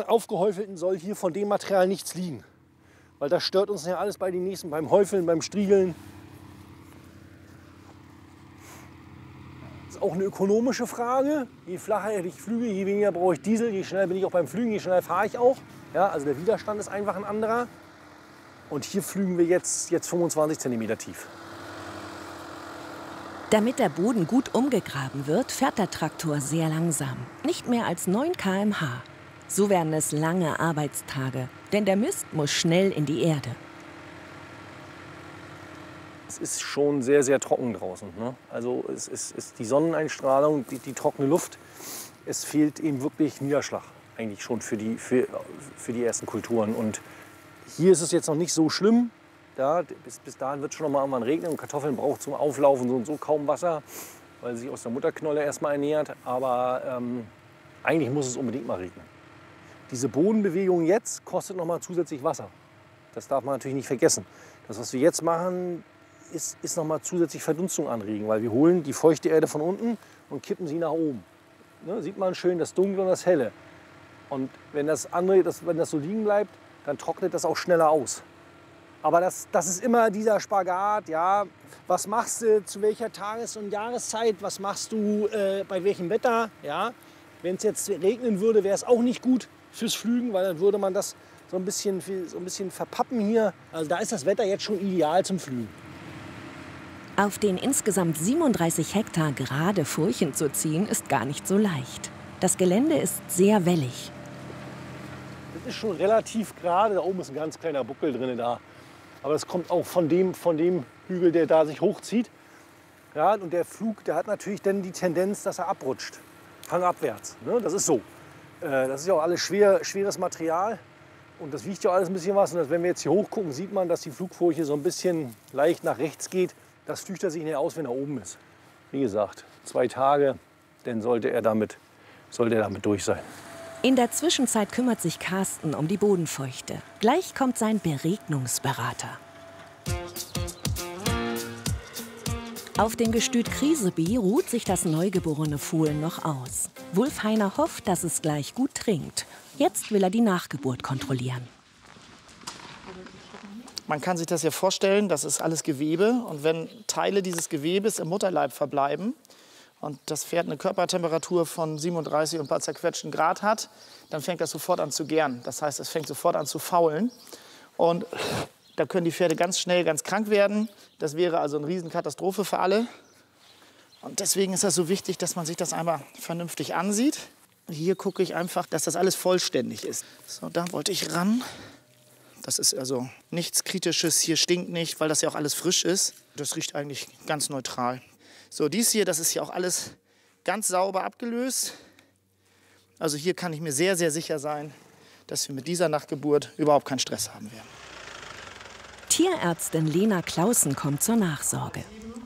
Aufgehäufelten soll hier von dem Material nichts liegen. Weil das stört uns ja alles bei den nächsten, beim Häufeln, beim Striegeln. Das ist auch eine ökonomische Frage. Je flacher ich flüge, je weniger brauche ich Diesel, je schneller bin ich auch beim Flügen, je schneller fahre ich auch. Ja, also der Widerstand ist einfach ein anderer. Und hier flügen wir jetzt 25 cm tief. Damit der Boden gut umgegraben wird, fährt der Traktor sehr langsam. Nicht mehr als 9 km/h. So werden es lange Arbeitstage, denn der Mist muss schnell in die Erde. Es ist schon sehr, sehr trocken draußen. Ne? Also es ist die Sonneneinstrahlung, die trockene Luft. Es fehlt eben wirklich Niederschlag, eigentlich schon für die ersten Kulturen. Und hier ist es jetzt noch nicht so schlimm. Ja, bis dahin wird es schon noch mal irgendwann regnen. Und Kartoffeln braucht zum Auflaufen so und so kaum Wasser, weil sie sich aus der Mutterknolle erstmal ernährt. Aber eigentlich muss es unbedingt mal regnen. Diese Bodenbewegung jetzt kostet noch mal zusätzlich Wasser. Das darf man natürlich nicht vergessen. Das, was wir jetzt machen, ist noch mal zusätzlich Verdunstung anregen, weil wir holen die feuchte Erde von unten und kippen sie nach oben. Ne, sieht man schön das Dunkle und das Helle. Und wenn das so liegen bleibt, dann trocknet das auch schneller aus. Aber das ist immer dieser Spagat, ja, was machst du zu welcher Tages- und Jahreszeit, was machst du bei welchem Wetter, ja. Wenn es jetzt regnen würde, wäre es auch nicht gut fürs Flügen, weil dann würde man das so ein bisschen verpappen hier. Also da ist das Wetter jetzt schon ideal zum Flügen. Auf den insgesamt 37 Hektar gerade Furchen zu ziehen, ist gar nicht so leicht. Das Gelände ist sehr wellig. Das ist schon relativ gerade, da oben ist ein ganz kleiner Buckel drin da. Aber das kommt auch von dem Hügel, der da sich hochzieht. Ja, und der Flug, der hat natürlich dann die Tendenz, dass er abrutscht, hangabwärts. Ne? Das ist so. Das ist ja auch alles schweres Material und das wiegt ja alles ein bisschen was. Und wenn wir jetzt hier hochgucken, sieht man, dass die Flugfurche so ein bisschen leicht nach rechts geht. Das flüchtert sich nicht aus, wenn er oben ist. Wie gesagt, 2 Tage, dann sollte er damit durch sein. In der Zwischenzeit kümmert sich Carsten um die Bodenfeuchte. Gleich kommt sein Beregnungsberater. Auf dem Gestüt Kriseby ruht sich das neugeborene Fohlen noch aus. Wulfheiner hofft, dass es gleich gut trinkt. Jetzt will er die Nachgeburt kontrollieren. Man kann sich das ja vorstellen, das ist alles Gewebe. Und wenn Teile dieses Gewebes im Mutterleib verbleiben und das Pferd eine Körpertemperatur von 37 und ein paar zerquetschten Grad hat, dann fängt das sofort an zu gären. Das heißt, es fängt sofort an zu faulen. Und da können die Pferde ganz schnell ganz krank werden. Das wäre also eine Riesenkatastrophe für alle. Und deswegen ist das so wichtig, dass man sich das einmal vernünftig ansieht. Hier gucke ich einfach, dass das alles vollständig ist. So, da wollte ich ran. Das ist also nichts Kritisches. Hier stinkt nicht, weil das ja auch alles frisch ist. Das riecht eigentlich ganz neutral. So, dies hier, das ist ja auch alles ganz sauber abgelöst. Also hier kann ich mir sehr, sehr sicher sein, dass wir mit dieser Nachgeburt überhaupt keinen Stress haben werden. Tierärztin Lena Clausen kommt zur Nachsorge.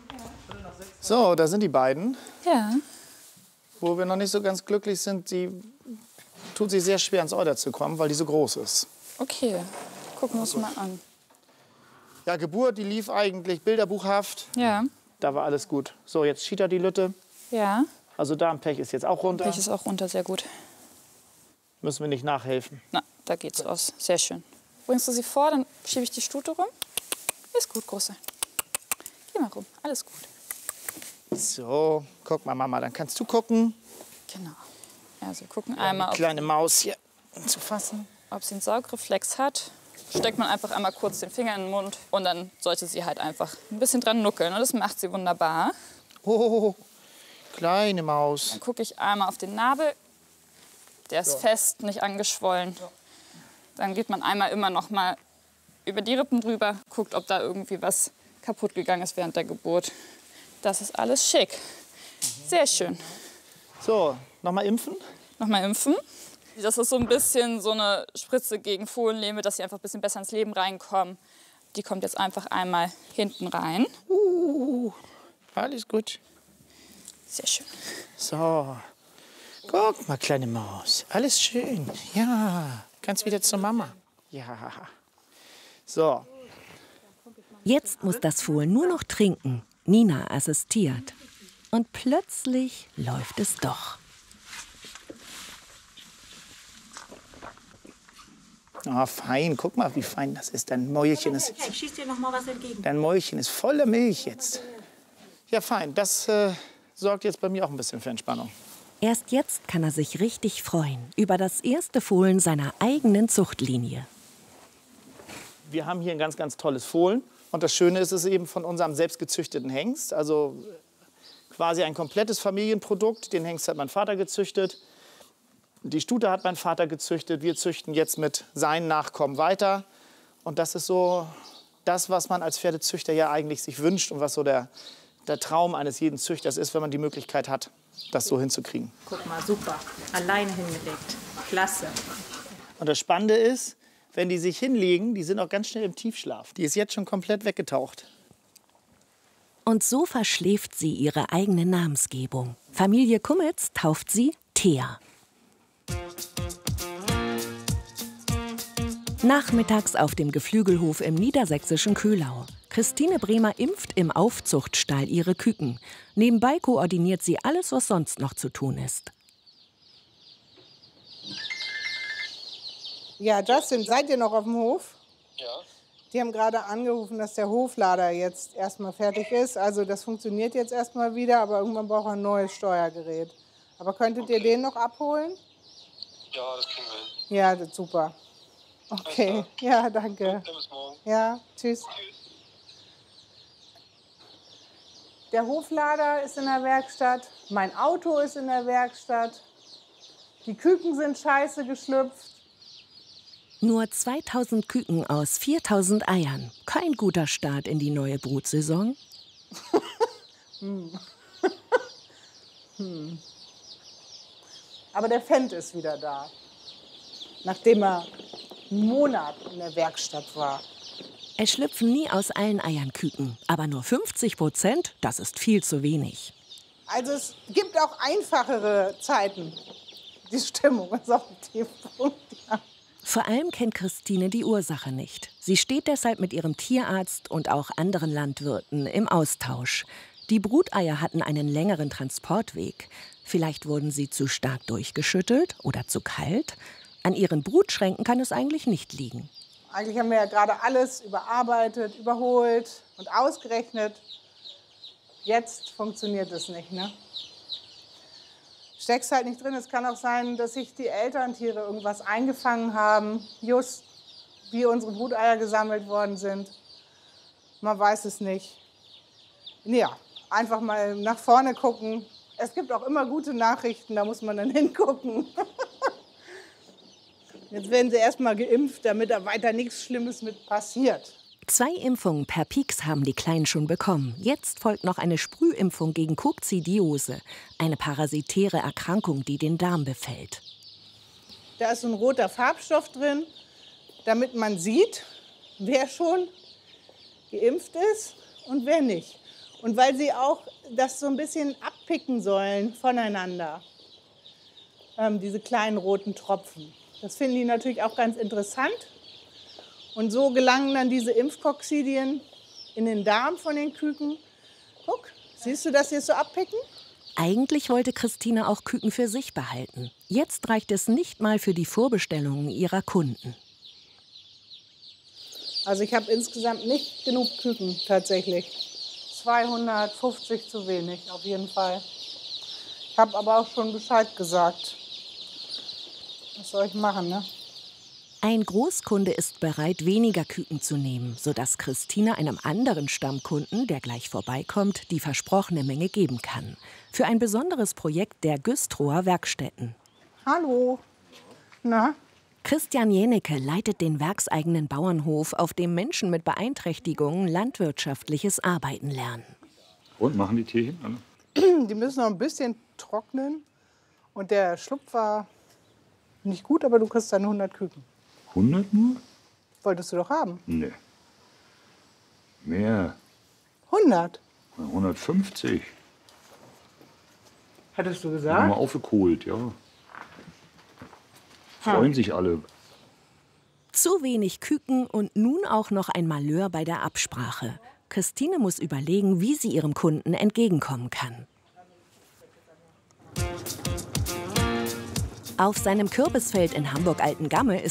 So, da sind die beiden. Ja. Wo wir noch nicht so ganz glücklich sind, die tut sich sehr schwer ins Euter zu kommen, weil die so groß ist. Okay, gucken wir uns mal an. Ja, Geburt, die lief eigentlich bilderbuchhaft. Ja. Da war alles gut. So, jetzt schiedert die Lütte. Ja. Also Darmpech ist jetzt auch runter. Pech ist auch runter, sehr gut. Müssen wir nicht nachhelfen. Na, da geht's aus. Sehr schön. Bringst du sie vor, dann schiebe ich die Stute rum. Ist gut, Große. Geh mal rum, alles gut. So, guck mal, Mama, dann kannst du gucken. Genau. Also wir gucken einmal, Die kleine Maus hier zu fassen. ob sie einen Saugreflex hat. Steckt man einfach einmal kurz den Finger in den Mund und dann sollte sie halt einfach ein bisschen dran nuckeln. Und das macht sie wunderbar. Oh, kleine Maus. Dann gucke ich einmal auf den Nabel. Der ist fest, nicht angeschwollen. Dann geht man einmal immer noch mal über die Rippen drüber, guckt, ob da irgendwie was kaputt gegangen ist während der Geburt. Das ist alles schick. Sehr schön. So, nochmal impfen? Nochmal impfen. Das ist so ein bisschen so eine Spritze gegen Fohlenlähme, dass sie einfach ein bisschen besser ins Leben reinkommen. Die kommt jetzt einfach einmal hinten rein. Alles gut. Sehr schön. So, guck mal, kleine Maus. Alles schön. Ja, kannst wieder zur Mama. Ja. So. Jetzt muss das Fohlen nur noch trinken. Nina assistiert. Und plötzlich läuft es doch. Ah, fein. Guck mal, wie fein das ist. Dein Mäulchen ist... Ich schieß dir noch mal was entgegen. Dein Mäulchen ist voller Milch jetzt. Ja, fein. Das sorgt jetzt bei mir auch ein bisschen für Entspannung. Erst jetzt kann er sich richtig freuen über das erste Fohlen seiner eigenen Zuchtlinie. Wir haben hier ein ganz, ganz tolles Fohlen. Und das Schöne ist, es ist eben von unserem selbst gezüchteten Hengst. Also quasi ein komplettes Familienprodukt. Den Hengst hat mein Vater gezüchtet. Die Stute hat mein Vater gezüchtet. Wir züchten jetzt mit seinen Nachkommen weiter. Und das ist so das, was man als Pferdezüchter ja eigentlich sich wünscht und was so der Traum eines jeden Züchters ist, wenn man die Möglichkeit hat, das so hinzukriegen. Guck mal, super. Alleine hingelegt. Klasse. Und das Spannende ist, wenn die sich hinlegen, die sind auch ganz schnell im Tiefschlaf. Die ist jetzt schon komplett weggetaucht. Und so verschläft sie ihre eigene Namensgebung. Familie Kummetz tauft sie Thea. Nachmittags auf dem Geflügelhof im niedersächsischen Köhlau. Christine Bremer impft im Aufzuchtstall ihre Küken. Nebenbei koordiniert sie alles, was sonst noch zu tun ist. Ja, Justin, seid ihr noch auf dem Hof? Ja. Die haben gerade angerufen, dass der Hoflader jetzt erstmal fertig ist. Also das funktioniert jetzt erstmal wieder, aber irgendwann braucht er ein neues Steuergerät. Aber könntet ihr den noch abholen? Ja, das kriegen wir hin. Ja, das ist super. Okay, ja, danke. Ja, bis morgen. Ja, tschüss. Der Hoflader ist in der Werkstatt, mein Auto ist in der Werkstatt, die Küken sind scheiße geschlüpft. Nur 2000 Küken aus 4000 Eiern. Kein guter Start in die neue Brutsaison. Aber der Fendt ist wieder da, nachdem er einen Monat in der Werkstatt war. Es schlüpfen nie aus allen Eiern Küken. Aber nur 50%, das ist viel zu wenig. Also es gibt auch einfachere Zeiten. Die Stimmung ist auf dem Tiefpunkt, ja. Vor allem kennt Christine die Ursache nicht. Sie steht deshalb mit ihrem Tierarzt und auch anderen Landwirten im Austausch. Die Bruteier hatten einen längeren Transportweg. Vielleicht wurden sie zu stark durchgeschüttelt oder zu kalt. An ihren Brutschränken kann es eigentlich nicht liegen. Eigentlich haben wir ja gerade alles überarbeitet, überholt und ausgerechnet. Jetzt funktioniert es nicht, ne? Steckst halt nicht drin. Es kann auch sein, dass sich die Elterntiere irgendwas eingefangen haben, just wie unsere Bruteier gesammelt worden sind. Man weiß es nicht. Ja, einfach mal nach vorne gucken. Es gibt auch immer gute Nachrichten, da muss man dann hingucken. Jetzt werden sie erst mal geimpft, damit da weiter nichts Schlimmes mit passiert. 2 Impfungen per Pieks haben die Kleinen schon bekommen. Jetzt folgt noch eine Sprühimpfung gegen Kokzidiose, eine parasitäre Erkrankung, die den Darm befällt. Da ist so ein roter Farbstoff drin, damit man sieht, wer schon geimpft ist und wer nicht. Und weil sie auch das so ein bisschen abpicken sollen voneinander, diese kleinen roten Tropfen. Das finden die natürlich auch ganz interessant. Und so gelangen dann diese Impfkokzidien in den Darm von den Küken. Guck, siehst du das hier so abpicken? Eigentlich wollte Christine auch Küken für sich behalten. Jetzt reicht es nicht mal für die Vorbestellungen ihrer Kunden. Also ich habe insgesamt nicht genug Küken tatsächlich. 250 zu wenig, auf jeden Fall. Ich habe aber auch schon Bescheid gesagt. Was soll ich machen, ne? Ein Großkunde ist bereit, weniger Küken zu nehmen, sodass Christine einem anderen Stammkunden, der gleich vorbeikommt, die versprochene Menge geben kann. Für ein besonderes Projekt der Güstrower Werkstätten. Hallo. Na? Christian Jenecke leitet den werkseigenen Bauernhof, auf dem Menschen mit Beeinträchtigungen landwirtschaftliches Arbeiten lernen. Und machen die Tierchen alle? Die müssen noch ein bisschen trocknen. Und der Schlupf war nicht gut, aber du kriegst dann 100 Küken. 100 nur? Wolltest du doch haben. Nee. Mehr. 100? 150. Hattest du Haben wir gesagt? mal aufgekohlt, ja. Freuen sich alle. Zu wenig Küken und nun auch noch ein Malheur bei der Absprache. Christine muss überlegen, wie sie ihrem Kunden entgegenkommen kann. Auf seinem Kürbisfeld in Hamburg-Altengamme ist